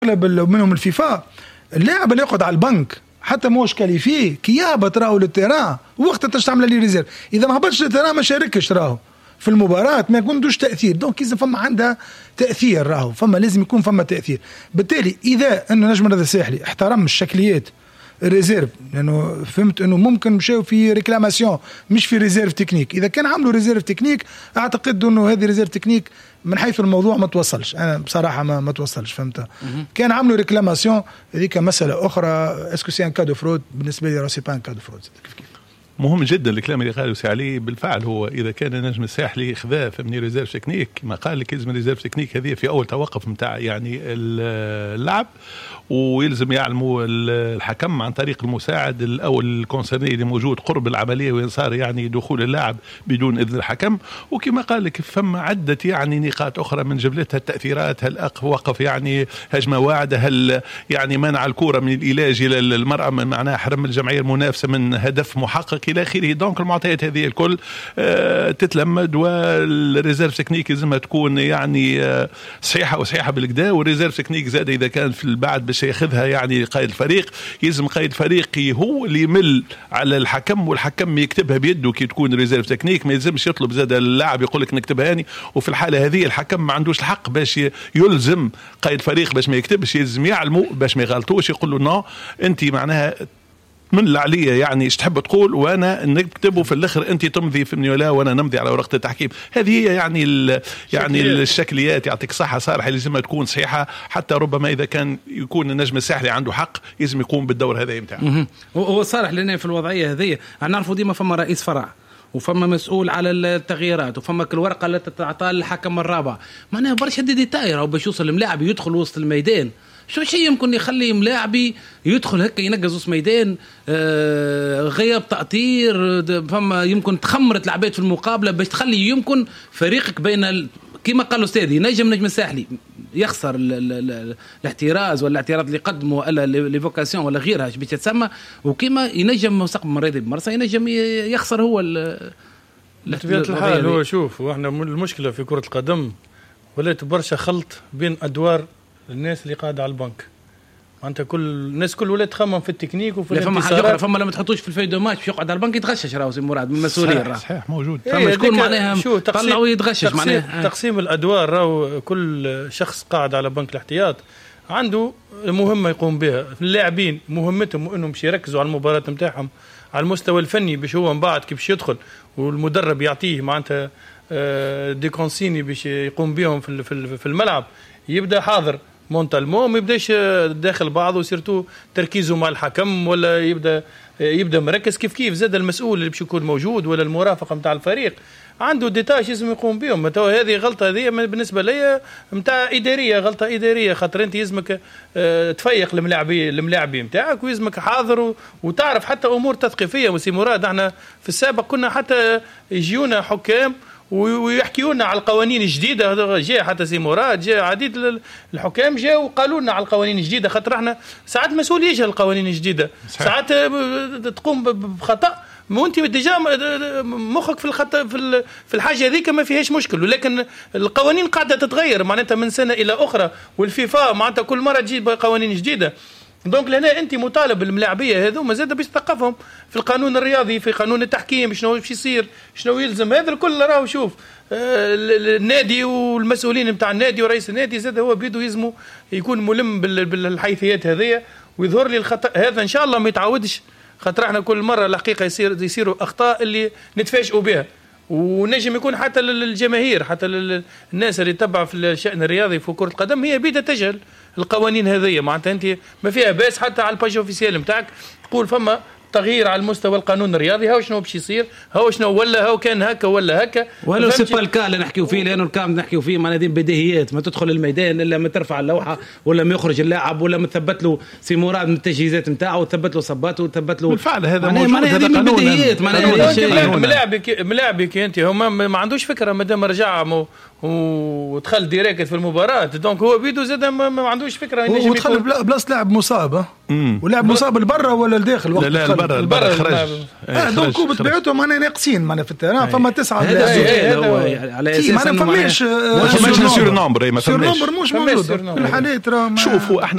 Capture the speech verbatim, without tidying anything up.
منهم الفيفا اللاعب اللي يقعد على البنك حتى موش كاليفيه كي يهبط راهو للتيران وقت تستعمل لي ريزيرف، اذا ما هبطش للتيران ما شاركش راهو في المباراة ما يكونش تأثير. دونك إذا فما عندها تأثير راهو فما لازم يكون فما تأثير. بالتالي إذا أنه نجم هذا الساحلي احترم الشكليات الريزيرف لأنه فهمت أنه ممكن مشاو في ريكلاماسيون مش في ريزيرف تكنيك، إذا كان عملوا ريزيرف تكنيك أعتقد أنه هذه ريزيرف تكنيك من حيث الموضوع ما توصلش، أنا بصراحة ما ما توصلش فهمت. كان عملوا ريكلاماسيون هذيك مسألة أخرى. اسكو سي ان كادو فرود بالنسبة لي راسي بان كادو فرود كيف كيف. مهم جدا الكلام اللي قاله عليه. بالفعل هو اذا كان النجم الساحلي خذاه من ريزيرف تكنيك ما قال لك يلزم ريزيرف تكنيك هذه في اول توقف نتاع يعني اللعب، ويلزم يعلموا الحكم عن طريق المساعد او الكونسرني اللي موجود قرب العمليه وين صار يعني دخول اللاعب بدون اذن الحكم. وكما قال لك فما عده يعني نقاط اخرى من جملتها التاثيرات، هل وقف يعني هجمه واعده، هل يعني منع الكره من العلاج الى المرأة من معناها حرم الجمعيه المنافسه من هدف محقق الى اخره. دونك المعطيات هذه الكل آه تتلمد، والريزيرف تكنيك لازمها تكون يعني آه صحيحه وصحيحه بالكدا. والريزيرف تكنيك زاد اذا كان في البعد باش ياخذها يعني قائد الفريق، يلزم قائد الفريق هو اللي يمل على الحكم والحكم يكتبها بيده كي تكون ريزيرف تكنيك، ما يلزمش يطلب زاد اللاعب يقول لك نكتبها هاني. وفي الحاله هذه الحكم ما عندوش الحق باش يلزم قائد الفريق باش ما يكتبش، يلزم يعلمه باش ما يغلطوش، يقول له نو انت معناها من اللي عليا يعني ايش تحب تقول وانا نكتبه في الاخر انت تمضي في النيولا وانا نمضي على ورقه التحكيم. هذه هي يعني ال يعني الشكليات. يعطيك صحه صالح لازمها تكون صحيحه، حتى ربما اذا كان يكون النجم الساحلي عنده حق يلزم يقوم بالدور هذا نتاعه. هو صالح لنا في الوضعيه هذه نعرفوا ديما فما رئيس فرع وفما مسؤول على التغييرات وفما كل ورقه اللي تعطى الحكم الرابع، معناها برشا دي ديتاير او باش يوصل الملاعب يدخل وسط الميدان. شو شيء يمكن يخلي ملاعبي يدخل هكا ينقز وسط ميدان آه غياب تأثير، فما يمكن تخمرت لعبات في المقابله باش تخلي يمكن فريقك بين ال... كما قالوا استاذي نجم نجم الساحلي يخسر ال ال ال الاحتراز ولا الاعتراض اللي قدمه ولا ليفوكاسيون ولا غيرها باش تسمى، وكما ينجم مستقبل مريض بمرسى ينجم يخسر هو بطبيعة الحال. هو شوف واحنا المشكله في كره القدم ولات برشا خلط بين ادوار الناس اللي قاعده على البنك. انت كل الناس كل ولات تخمم في التكنيك وفي الانتصارات. فما لما تحطوش في الفيديو ماتش باش يقعد على البنك يتغشش راهو سي مراد من المسؤولين راه صحيح موجود. فما شكون معناها طلعوا يتغشش تقسيم معناها تقسيم الادوار. راهو كل شخص قاعد على بنك الاحتياط عنده مهمه يقوم بها. اللاعبين مهمتهم انهم باش يركزوا على المباراه نتاعهم على المستوى الفني باش هو من بعد كيفاش يدخل والمدرب يعطيه معناتها دي كونسيني باش يقوم بهم في في الملعب يبدا حاضر مونتالمون، ما يبداش داخل بعضه وسيرتو تركيزه مع الحكم ولا يبدا يبدا مركز. كيف كيف زاد المسؤول اللي باش يكون موجود ولا المرافقه نتاع الفريق عنده ديتاش لازم يقوم بهم. تو هذه غلطه هذه بالنسبه لي نتاع اداريه، غلطه اداريه، خاطر انت يلزمك اه تفيق الملاعبي الملاعبي نتاعك ويلزمك حاضر وتعرف حتى امور تثقيفيه. وسي مراد احنا في السابق كنا حتى يجيونا حكام ويحكيوا لنا على القوانين الجديده، جاء حتى سي مراد جاء عديد الحكام جاء وقالوا لنا على القوانين الجديده، خاطر احنا ساعات مسؤول يجهل القوانين الجديده، ساعات تقوم بخطا وانت ديجا مخك في الخطا في في الحاجه هذيك ما فيهاش مشكل، ولكن القوانين قاعده تتغير معناتها من سنه الى اخرى، والفيفا معناتها كل مره تجيب قوانين جديده. دونك لهنا انت مطالب الملاعبيه هذوما زاد باش تثقفهم في القانون الرياضي، في قانون التحكيم، شنو باش يصير، شنو يلزم. هذا الكل راهو شوف آه النادي والمسؤولين نتاع النادي ورئيس النادي زاد هو بيده يلزموا يكون ملم بالحيثيات هذه ويظهر لي الخطا هذا ان شاء الله ما يتعاودش، خاطر احنا كل مره الحقيقه يصير يصيروا اخطاء اللي نتفاجئوا بها، ونجم يكون حتى للجماهير حتى للناس اللي تتبع في الشأن الرياضي في كرة القدم هي بيدها تجهل القوانين هذه. معناتها انت ما فيها باس حتى على الباج اوفيسيال نتاعك تقول فما تغيير على المستوى القانون الرياضي، هاو شنو باش يصير، هاو شنو ولا هاو كان هكا ولا هكا. ولو سي با الكا اللي نحكيو فيه، لانه الكام نحكيو فيه معناها بديهيات، ما تدخل الميدان الا ما ترفع اللوحه ولا ما يخرج اللاعب ولا ما تثبت له سي مراد من التجهيزات نتاعو وتثبت له صباته وتثبت له بالفعل. هذا موجود، هذا قانون بديهيات. معناها ملاعبك ملاعبك انت هما ما عندوش فكره مادام رجع ودخل ديريكت في المباراه، دونك هو بيدو زاد ما عندوش فكره ودخل بلاص لاعب مصاب ولعب مصاب البرا ولا الداخل وقت لا لا البرا البرا خرج اه دونك بطبيعتهم انا ناقصين معنا في التيران فما تسعة هذا هو على اساس ما فماش ما فماش سور نومبر ما فماش سور نومبر مش موجود في الحالات راه شوفوا احنا